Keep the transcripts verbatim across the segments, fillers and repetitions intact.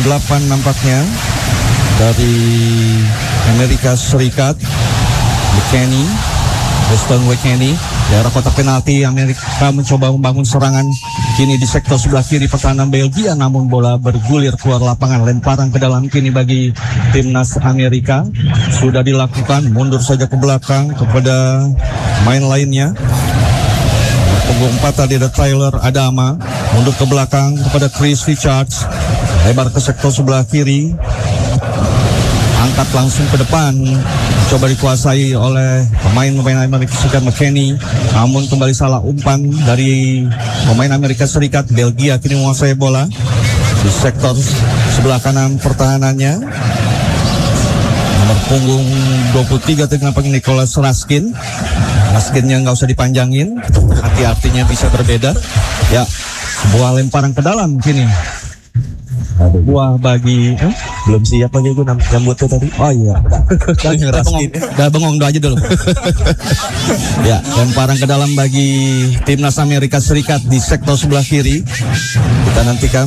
delapan nampaknya dari Amerika Serikat, McKennie, Weston McKennie. Daerah kotak penalti, Amerika mencoba membangun serangan kini di sektor sebelah kiri pertahanan Belgia, namun bola bergulir keluar lapangan. Lemparan ke dalam kini bagi timnas Amerika sudah dilakukan, mundur saja ke belakang kepada main lainnya. Punggung empat tadi ada Tyler Adama, mundur ke belakang kepada Chris Richards, lebar ke sektor sebelah kiri, angkat langsung ke depan, coba dikuasai oleh pemain-pemain Amerika Serikat McKennie, namun kembali salah umpan dari pemain Amerika Serikat. Belgia kini menguasai bola di sektor sebelah kanan pertahanannya. Nomor punggung dua puluh tiga tadi nampaknya Nicholas Raskin. Raskinnya nggak usah dipanjangin, hati-hatinya bisa berbeda. Ya, sebuah lemparan ke dalam kini. Buah bagi eh? Belum siap aja gue nyambutnya tadi. Oh iya, udah bengong, udah bengong doa aja dulu. Ya, lemparan ke dalam bagi timnas Amerika Serikat di sektor sebelah kiri. Kita nantikan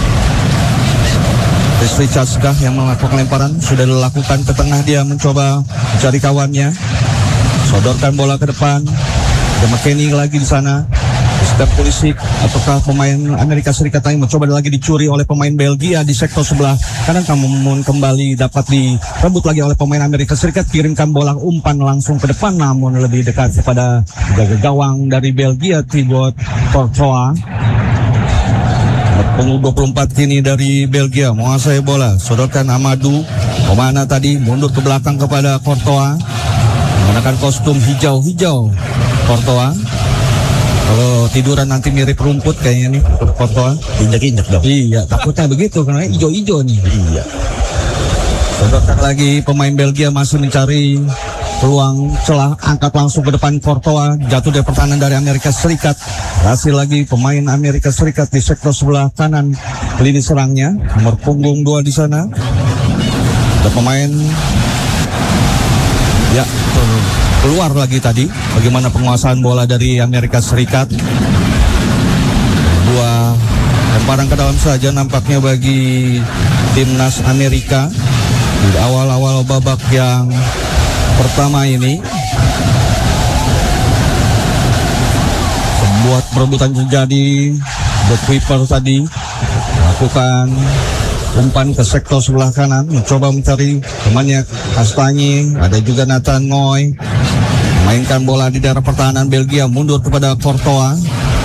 Chris Richards kah yang melakukan lemparan, sudah dilakukan ke tengah, dia mencoba mencari kawannya, sodorkan bola ke depan. Ada McKennie lagi di sana. Step Pulisic, ataukah pemain Amerika Serikat yang mencoba lagi dicuri oleh pemain Belgia di sektor sebelah kanan, namun kembali dapat direbut lagi oleh pemain Amerika Serikat. Kirimkan bola umpan langsung ke depan, namun lebih dekat kepada jaga gawang dari Belgia, Thibaut Courtois. Punggung dua puluh empat kini dari Belgia menguasai bola, sodorkan Amadou, kemana tadi, mundur ke belakang kepada Courtois, menggunakan kostum hijau-hijau. Courtois kalau tiduran nanti mirip rumput kayaknya nih, Courtois. Injak-injak dong. Iya, takutnya begitu karena hijau-hijau nih. Iya. Sodorkan lagi, pemain Belgia masih mencari peluang celah, angkat langsung ke depan Courtois, jatuh dari pertahanan dari Amerika Serikat. Berhasil lagi pemain Amerika Serikat di sektor sebelah kanan lini serangnya, nomor punggung dua di sana. Ada pemain ya keluar lagi tadi. Bagaimana penguasaan bola dari Amerika Serikat? Dua lemparan ke dalam saja nampaknya bagi timnas Amerika di awal-awal babak yang pertama ini. Membuat perebutan terjadi. The Kuiper tadi melakukan umpan ke sektor sebelah kanan, mencoba mencari temannya Kastanye, ada juga Nathan Ngoy. Mainkan bola di daerah pertahanan Belgia, mundur kepada Courtois.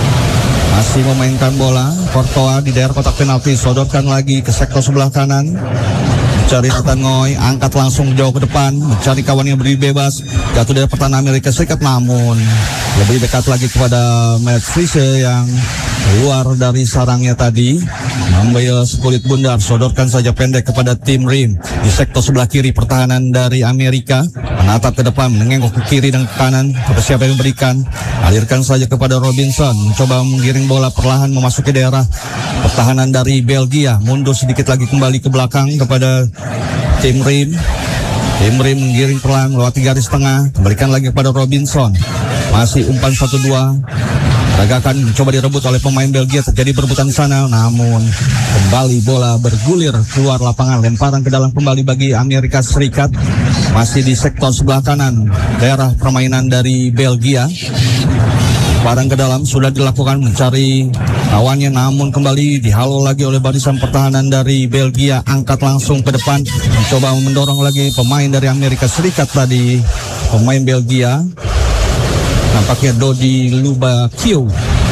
Masih memainkan bola, Courtois di daerah kotak penalti, sodorkan lagi ke sektor sebelah kanan. Mencari Nathan Ngoy, angkat langsung jauh ke depan, mencari kawan yang berdiri bebas, jatuh dari pertahanan Amerika Serikat, namun lebih dekat lagi kepada Matt Friese yang keluar dari sarangnya tadi, mengambil sekulit bundar, sodorkan saja pendek kepada Tim Rim di sektor sebelah kiri pertahanan dari Amerika, menatap ke depan, menengok ke kiri dan ke kanan, kepada siapa yang memberikan, alirkan saja kepada Robinson, mencoba menggiring bola perlahan memasuki daerah pertahanan dari Belgia, mundur sedikit lagi kembali ke belakang kepada Tim Rim. Tim Rim menggiring perlahan melewati garis tengah, kembalikan lagi kepada Robinson, masih umpan satu dua. Ragakan mencoba direbut oleh pemain Belgia, terjadi perebutan di sana, namun kembali bola bergulir keluar lapangan. Lemparan ke dalam kembali bagi Amerika Serikat, masih di sektor sebelah kanan daerah permainan dari Belgia. Lemparan ke dalam sudah dilakukan, mencari kawannya, namun kembali dihalau lagi oleh barisan pertahanan dari Belgia. Angkat langsung ke depan, mencoba mendorong lagi pemain dari Amerika Serikat tadi, pemain Belgia. Nampaknya Dodi Lubakio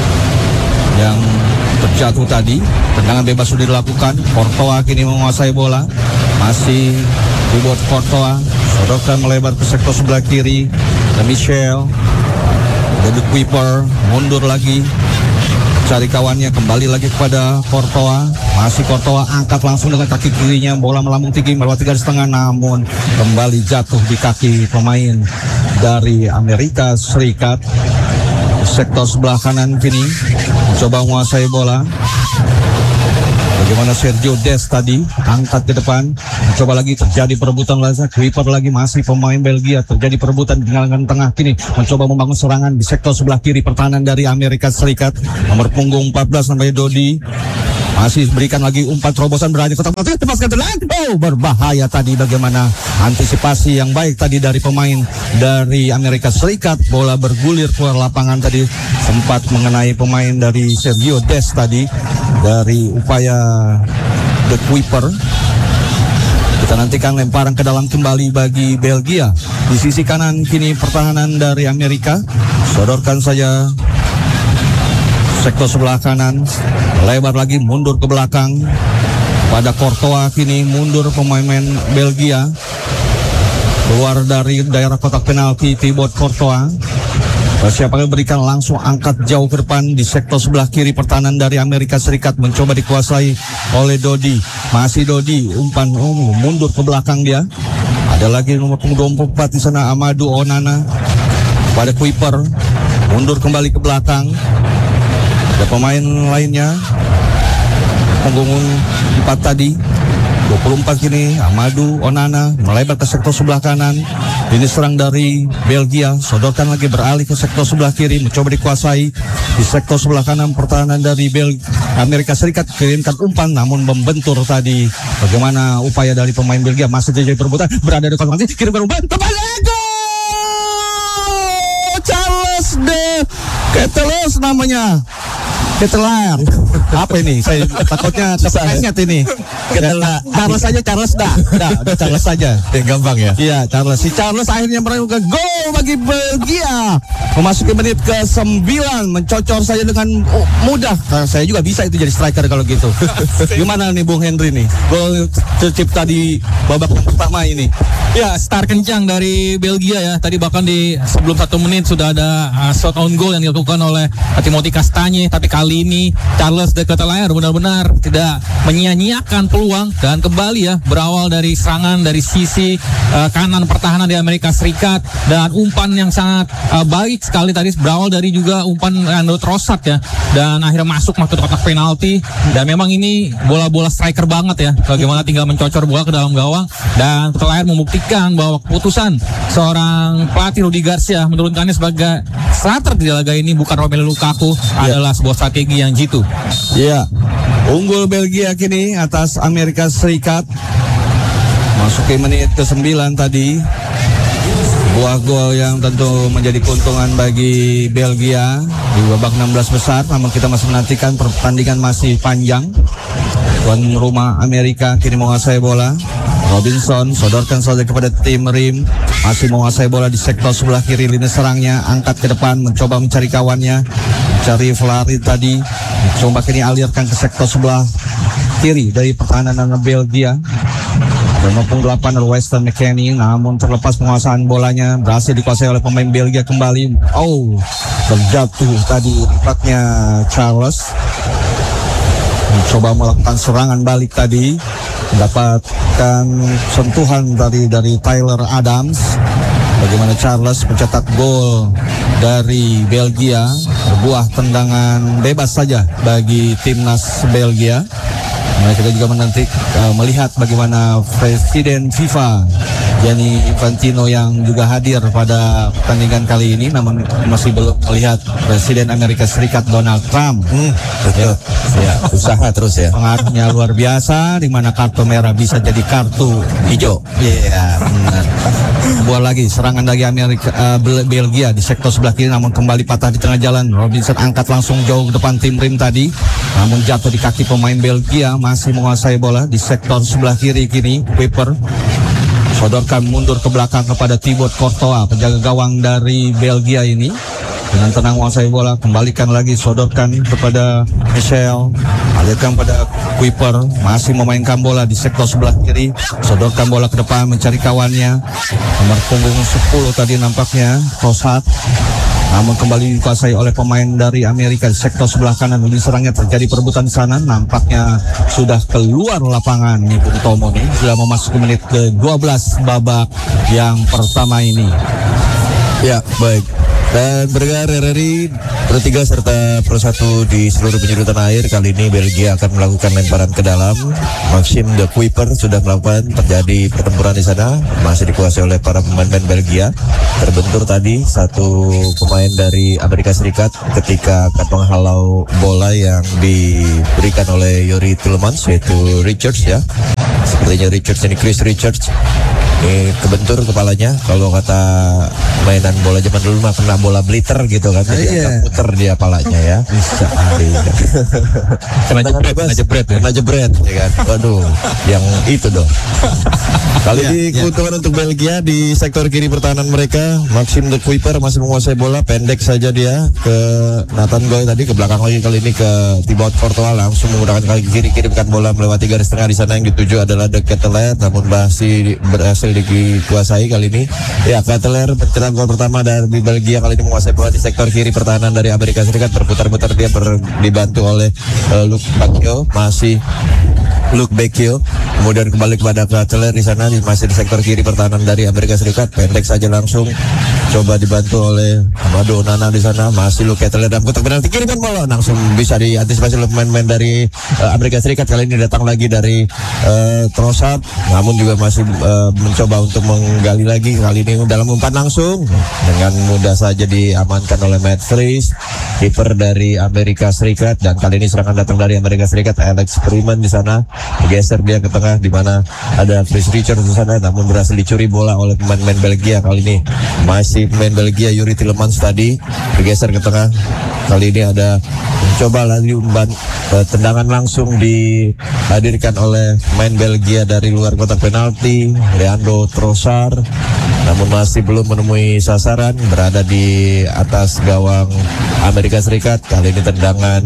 yang terjatuh tadi. Tendangan bebas sudah dilakukan. Courtois kini menguasai bola, masih dibuat Courtois, sodorkan melebar ke sektor sebelah kiri. Dan Michel, The Kuiper mundur lagi, cari kawannya, kembali lagi kepada Courtois. Masih Courtois, angkat langsung dengan kaki kirinya, bola melambung tinggi melewati garis tengah, namun kembali jatuh di kaki pemain dari Amerika Serikat. Sektor sebelah kanan kini mencoba menguasai bola. Bagaimana Sergio Dest tadi, angkat ke depan, mencoba lagi, terjadi perebutan lagi. Kuiper lagi, masih pemain Belgia, terjadi perebutan di galangan tengah kini, mencoba membangun serangan di sektor sebelah kiri pertahanan dari Amerika Serikat. Nomor punggung empat belas namanya Dodi Masih berikan lagi umpan terobosan berani kotak penalti, tepaskan telan. Oh, berbahaya tadi. Bagaimana antisipasi yang baik tadi dari pemain dari Amerika Serikat. Bola bergulir keluar lapangan tadi, sempat mengenai pemain dari Sergio Des tadi dari upaya The Kuiper. Kita nantikan lemparan ke dalam kembali bagi Belgia. Di sisi kanan kini pertahanan dari Amerika. Sodorkan saja sektor sebelah kanan, lebar lagi, mundur ke belakang pada Courtois. Kini mundur pemain Belgia, keluar dari daerah kotak penalti. Thibaut Courtois siapakah berikan, langsung angkat jauh ke depan di sektor sebelah kiri. Pertahanan dari Amerika Serikat mencoba dikuasai oleh Dodi. Masih Dodi, umpan, oh, mundur ke belakang dia. Ada lagi nomor punggung dua puluh empat di sana, Amadou Onana pada Kuiper, mundur kembali ke belakang. Ada pemain lainnya, punggung empat tadi, dua puluh empat kini, Amadou Onana melebar ke sektor sebelah kanan. Ini serang dari Belgia, sodorkan lagi, beralih ke sektor sebelah kiri, mencoba dikuasai di sektor sebelah kanan. Pertahanan dari Bel Amerika Serikat kirimkan umpan, namun membentur tadi. Bagaimana upaya dari pemain Belgia, masih terjadi perebutan, berada di kotak penalti, kirimkan umpan, tepat gol! Charles de Ketelaere namanya. Ketelaere. Apa ini? Saya takutnya kepenyet ini. Ketelaere. Charles saja, Charles dah. Dah, udah Charles saja. Gampang ya. Iya, Charles. Si Charles akhirnya meraihkan gol bagi Belgia. Memasuki menit ke sembilan, mencocor saja dengan oh, mudah. Nah, saya juga bisa itu jadi striker kalau gitu. Gimana nih Bung Henry nih? Gol tercipta di babak yang pertama ini. Ya, start kencang dari Belgia ya. Tadi bahkan di sebelum satu menit sudah ada uh, shot on goal yang dilakukan oleh Timothy Castagne. Tapi kali ini Charles de Ketelaere benar-benar tidak menyia-nyiakan peluang, dan kembali ya berawal dari serangan dari sisi uh, kanan pertahanan di Amerika Serikat, dan umpan yang sangat uh, baik sekali tadi berawal dari juga umpan Leandro Trossard ya, dan akhirnya masuk masuk kotak penalti. Dan memang ini bola-bola striker banget ya, bagaimana tinggal mencocor bola ke dalam gawang, dan Ketelaere membuktikan bahwa keputusan seorang pelatih Rudi Garcia menurunkannya sebagai starter di laga ini bukan Romelu Lukaku ya, adalah sebuah strategi yang jitu. Iya, unggul Belgia kini atas Amerika Serikat. Masuki menit ke sembilan tadi, buah gol yang tentu menjadi keuntungan bagi Belgia di babak enam belas besar. Namun kita masih menantikan, pertandingan masih panjang. Tuan rumah Amerika kini menguasai bola. Robinson sodorkan saja kepada tim Rim, masih menguasai bola di sektor sebelah kiri. Lini serangnya angkat ke depan, mencoba mencari kawannya, mencari Vlari tadi, mencoba kini alirkan ke sektor sebelah kiri dari pertahanan Belgia. Nomor delapan Weston McKennie, namun terlepas penguasaan bolanya, berhasil dikuasai oleh pemain Belgia kembali. Oh, terjatuh tadi tempatnya Charles, mencoba melakukan serangan balik tadi, mendapatkan sentuhan dari dari Tyler Adams. Bagaimana Charles mencetak gol dari Belgia, sebuah tendangan bebas saja bagi timnas Belgia. Nah, kita juga menanti uh, melihat bagaimana Presiden FIFA Gianni Infantino yang juga hadir pada pertandingan kali ini, namun masih belum melihat Presiden Amerika Serikat Donald Trump. Hmm, betul. Ya, usaha terus ya. Pengaruhnya luar biasa, di mana kartu merah bisa jadi kartu hijau. Iya, yeah, benar. Buat lagi serangan dari Amerika uh, Belgia di sektor sebelah kiri, namun kembali patah di tengah jalan. Robinson angkat langsung jauh ke depan tim Rim tadi, namun jatuh di kaki pemain Belgia. Masih menguasai bola di sektor sebelah kiri kini. Kuiper sodorkan mundur ke belakang kepada Thibaut Courtois, penjaga gawang dari Belgia ini. Dengan tenang menguasai bola, kembalikan lagi, sodorkan kepada Michel, alirkan pada Kuiper, masih memainkan bola di sektor sebelah kiri, sodorkan bola ke depan, mencari kawannya. Nomor punggung sepuluh tadi nampaknya Trossard, namun kembali dikuasai oleh pemain dari Amerika di sektor sebelah kanan. Di serangnya terjadi perebutan di sana, nampaknya sudah keluar lapangan nih Bung Tomo nih, sudah memasuki menit ke dua belas babak yang pertama ini. Ya, baik. Dan bergerak dari Pro tiga serta Pro satu di seluruh penjuru tanah air. Kali ini Belgia akan melakukan lemparan ke dalam. Maxim de Kuiper sudah melakukan, terjadi pertempuran di sana, masih dikuasai oleh para pemain-pemain Belgia. Terbentur tadi satu pemain dari Amerika Serikat ketika akan menghalau bola yang diberikan oleh Yuri Tillemans, yaitu Richards ya. Sepertinya Richards ini, Chris Richards ini kebentur kepalanya. Kalau kata mainan bola zaman dulu mah kena bola bliter gitu kan, jadi Iya. agak puter dia palanya ya. Bisa. Kena jebret, kena jebret ya. Kena jebret ya kan. Waduh, yang itu dong. Kali Ya, ini ya. keuntungan untuk Belgia di sektor kiri pertahanan mereka. Maxim de Kuiper masih menguasai bola, pendek saja dia ke Nathan Goy tadi, ke belakang lagi kali ini ke Thibaut Courtois, langsung menggunakan kaki kiri, kirimkan bola melewati garis tengah. Di sana yang dituju adalah De Ketelaere, namun masih berhasil dikuasai kali ini. Ya, Ketelaere mencetak gol pertama dari Belgia, kali ini menguasai bola di sektor kiri pertahanan dari Amerika Serikat. Berputar-putar dia ber, dibantu oleh uh, Luke Bacchio, masih Luke Bacchio, kemudian kembali kepada Ketelaere di sana, masih di sektor kiri pertahanan dari Amerika Serikat. Pendek saja langsung, coba dibantu oleh Amadou Onana di sana, masih Luke Ketelaere dalam kotak penalti, kirimkan bola langsung bisa diantisipasi oleh pemain-pemain dari uh, Amerika Serikat. Kali ini datang lagi dari uh, Trossard, namun juga masih uh, mencoba untuk menggali lagi. Kali ini dalam umpan langsung dengan mudah saja diamankan oleh Matt Fries, kiper dari Amerika Serikat. Dan kali ini serangan datang dari Amerika Serikat, Alex Freeman di sana, geser dia ke tengah di mana ada Chris Richards di sana, namun berhasil dicuri bola oleh pemain-pemain Belgia. Kali ini masih pemain Belgia Yuri Tillemans tadi bergeser ke tengah. Kali ini ada mencoba lagi umpan, uh, tendangan langsung dihadirkan oleh pemain Belgia dari luar kotak penalti, Leandro Trossard, namun masih belum menemui sasaran, berada di atas gawang Amerika Serikat. Kali ini tendangan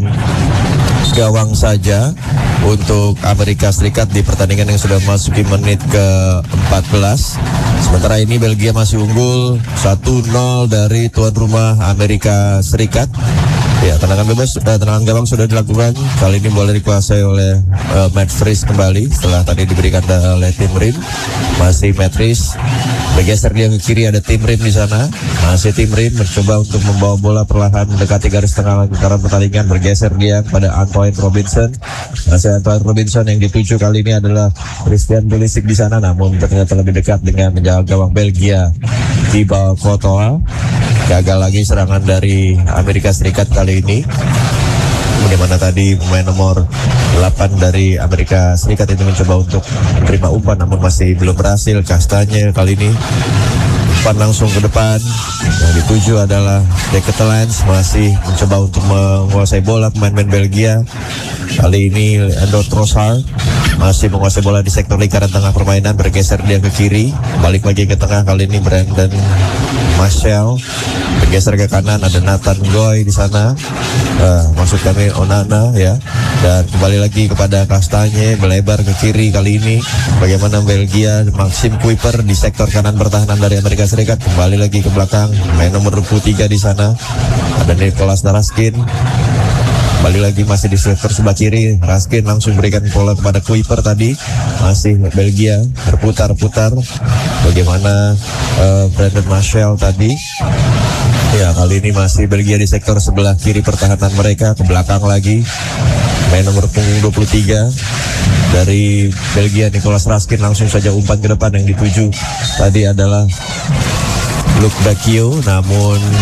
gawang saja untuk Amerika Serikat di pertandingan yang sudah memasuki menit ke empat belas. Sementara ini Belgia masih unggul satu nol dari tuan rumah Amerika Serikat. Ya, tendangan bebas, eh, tendangan gawang sudah dilakukan. Kali ini boleh dikuasai oleh uh, Matt Fries kembali setelah tadi diberikan oleh Tim Rim. Masih Matt Fries bergeser dia ke kiri, ada Tim Rim di sana. Masih Tim Rim mencoba untuk membawa bola perlahan mendekati garis tengah lingkaran pertandingan. Bergeser dia pada Antoine Robinson. Masih Antoine Robinson yang dituju kali ini adalah Christian Pulisic di sana, namun ternyata lebih dekat dengan menjaga gawang Belgia Thibaut Courtois. Gagal lagi serangan dari Amerika Serikat kali ini, bagaimana tadi pemain nomor delapan dari Amerika Serikat itu mencoba untuk menerima umpan, namun masih belum berhasil. Kastanya kali ini umpan langsung ke depan, yang dituju adalah De Ketelaere, masih mencoba untuk menguasai bola pemain-pemain Belgia. Kali ini Leandro Trossard masih menguasai bola di sektor lingkaran tengah permainan, bergeser dia ke kiri, balik lagi ke tengah. Kali ini Brandon Marshall bergeser ke kanan, ada Nathan Goy di sana, uh, maksud kami Onana ya, dan kembali lagi kepada Kastanye, melebar ke kiri. Kali ini bagaimana Belgia, Maxim Kuiper di sektor kanan pertahanan dari Amerika Serikat, kembali lagi ke belakang, main nomor dua puluh tiga di sana, ada Nicolas Naraskin. Kembali lagi masih di sektor sebelah kiri, Raskin langsung berikan bola kepada Kuiper tadi, masih Belgia berputar-putar. Bagaimana uh, Brandon Marshall tadi, ya kali ini masih Belgia di sektor sebelah kiri pertahanan mereka, ke belakang lagi main nomor punggung dua puluh tiga dari Belgia, Nicolas Raskin, langsung saja umpan ke depan. Yang dituju tadi adalah Luke Bacchio, namun